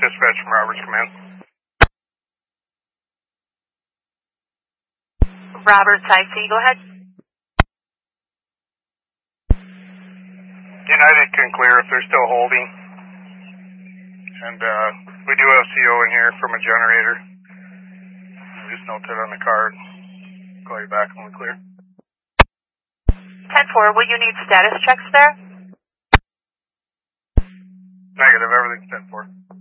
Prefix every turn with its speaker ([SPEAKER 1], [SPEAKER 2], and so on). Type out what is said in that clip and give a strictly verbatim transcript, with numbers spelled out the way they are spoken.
[SPEAKER 1] dispatch from Roberts Command.
[SPEAKER 2] Roberts, I see. Go ahead.
[SPEAKER 1] United can clear if they're still holding. And uh, we do have C O in here from a generator. Just note that on the card. Call you back when we clear.
[SPEAKER 2] ten four, will you need status checks there?
[SPEAKER 1] Negative, everything's ten four.